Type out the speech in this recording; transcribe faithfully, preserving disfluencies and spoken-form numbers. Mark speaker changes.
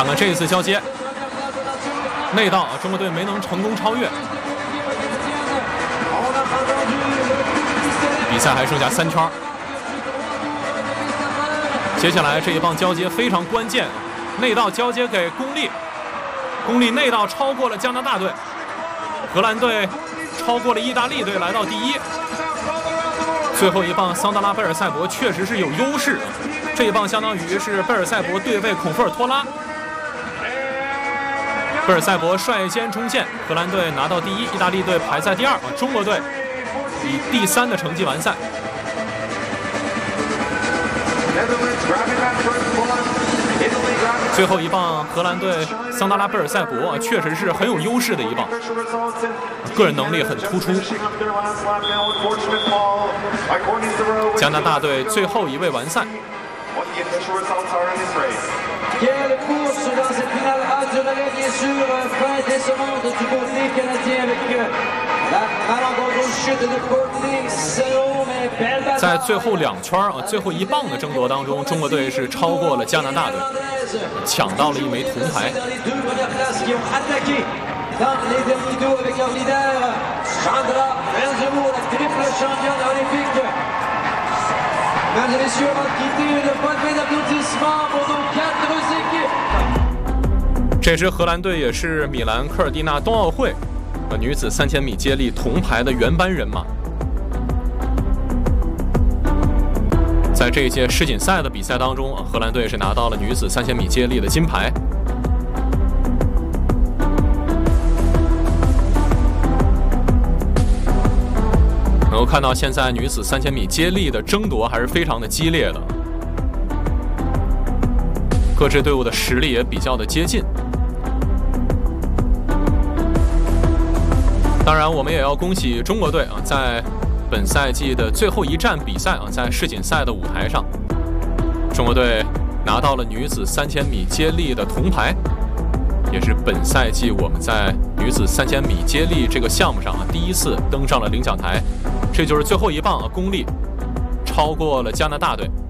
Speaker 1: 看这一次交接，内道啊，中国队没能成功超越。比赛还剩下三圈，接下来这一棒交接非常关键，内道交接给公力，公力内道超过了加拿大队，荷兰队超过了意大利队来到第一。最后一棒桑德拉贝尔塞博确实是有优势，这一棒相当于是贝尔塞博对位孔菲尔托拉。贝尔塞博率先冲线，荷兰队拿到第一，意大利队排在第二，中国队以第三的成绩完赛。最后一棒，荷兰队桑德拉贝尔塞博啊，确实是很有优势的一棒，个人能力很突出。加拿大队最后一位完赛。
Speaker 2: Quelle course dans cette finale adrénaline, bien sûr, fin décevante du côté canadien avec la malencontreuse chute de Courtney Selon, mais belle bataille.
Speaker 1: 在最后两圈啊，最后一棒的争夺当中，中国队是超过了加拿大队，抢到了一枚铜牌。
Speaker 2: Dans les derniers tours avec leur leader, Chandra Benzemou, la triple championne olympique. Mesdames et messieurs, on va quitter une bonne main d'applaudissements pour nos quatre équipes.
Speaker 1: 这支荷兰队也是米兰科尔蒂纳冬奥会呃女子三千米接力铜牌的原班人马。在这一届世锦赛的比赛当中，荷兰队是拿到了女子三千米接力的金牌。能够看到现在女子三千米接力的争夺还是非常的激烈的，各支队伍的实力也比较的接近。当然，我们也要恭喜中国队啊，在本赛季的最后一站比赛啊，在世锦赛的舞台上，中国队拿到了女子三千米接力的铜牌，也是本赛季我们在女子三千米接力这个项目上啊第一次登上了领奖台。这就是最后一棒啊，功力超过了加拿大队。